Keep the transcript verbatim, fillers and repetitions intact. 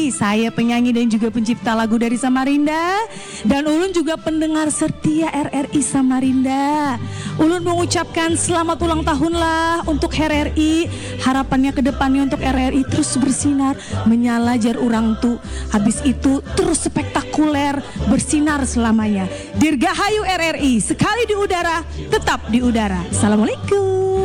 Saya penyanyi dan juga pencipta lagu dari Samarinda, dan Ulun juga pendengar setia R R I Samarinda. Ulun mengucapkan selamat ulang tahun lah untuk R R I. Harapannya ke depannya untuk R R I terus bersinar, menyala jar urang tu. Habis itu terus spektakuler, bersinar selamanya. Dirgahayu R R I, sekali di udara, tetap di udara. Assalamualaikum.